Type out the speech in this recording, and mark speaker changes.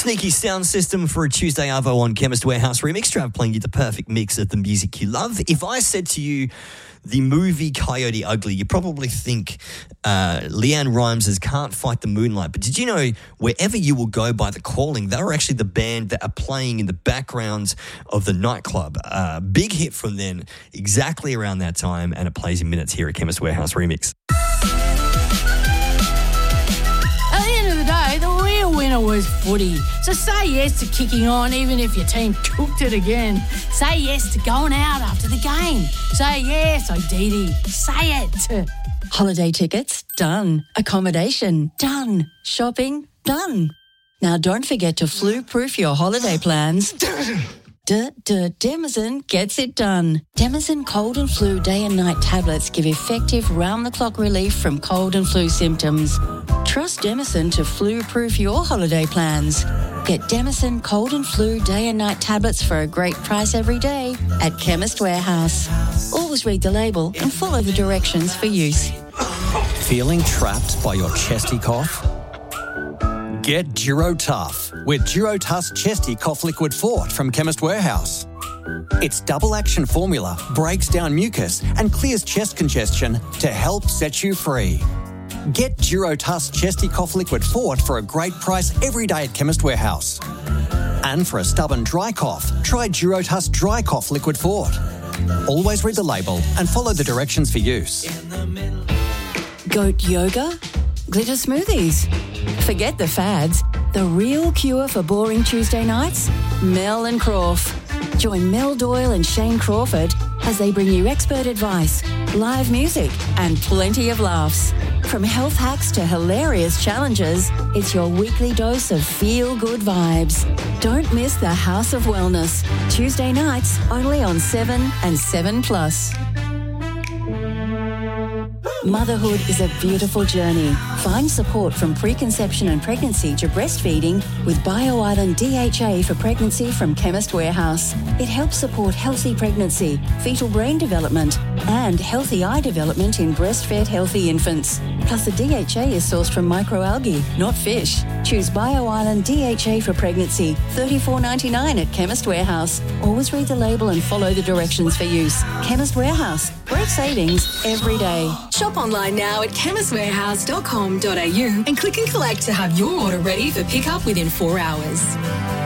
Speaker 1: Sneaky sound system for a Tuesday Arvo on Chemist Warehouse Remix. Trav playing you the perfect mix of the music you love. If I said to you the movie Coyote Ugly, you probably think Leanne Rimes' Can't Fight the Moonlight. But did you know Wherever You Will Go by The Calling, they were actually the band that are playing in the background of the nightclub. Big hit from then, exactly around that time, and it plays in minutes here at Chemist Warehouse Remix.
Speaker 2: At the end of the day, the real winner was footy. So say yes to kicking on even if your team cooked it again. Say yes to going out after the game. Say yes, Odidi. Say it.
Speaker 3: Holiday tickets? Done. Accommodation? Done. Shopping? Done. Now don't forget to flu-proof your holiday plans. Demazin gets it done. Demazin cold and flu day and night tablets give effective round-the-clock relief from cold and flu symptoms. Trust Demazin to flu-proof your holiday plans. Get Demazin cold and flu day and night tablets for a great price every day at Chemist Warehouse. Always read the label and follow the directions for use.
Speaker 4: Feeling trapped by your chesty cough? Get DuroTough with DuroTuss Chesty Cough Liquid Fort from Chemist Warehouse. Its double-action formula breaks down mucus and clears chest congestion to help set you free. Get DuroTuss Chesty Cough Liquid Fort for a great price every day at Chemist Warehouse. And for a stubborn dry cough, try DuroTuss Dry Cough Liquid Fort. Always read the label and follow the directions for use.
Speaker 3: Goat yoga? Glitter smoothies? Forget the fads. The real cure for boring Tuesday nights? Mel and Crawf. Join Mel Doyle and Shane Crawford as they bring you expert advice, live music, and plenty of laughs. From health hacks to hilarious challenges, it's your weekly dose of feel-good vibes. Don't miss the House of Wellness. Tuesday nights, only on 7 and 7+. Motherhood is a beautiful journey. Find support from preconception and pregnancy to breastfeeding with BioIsland DHA for pregnancy from Chemist Warehouse. It helps support healthy pregnancy, fetal brain development, and healthy eye development in breastfed healthy infants. Plus, the DHA is sourced from microalgae, not fish. Choose BioIsland DHA for pregnancy, $34.99 at Chemist Warehouse. Always read the label and follow the directions for use. Chemist Warehouse. Great savings every day.
Speaker 5: Shop online now at chemistwarehouse.com.au and click and collect to have your order ready for pickup within 4 hours.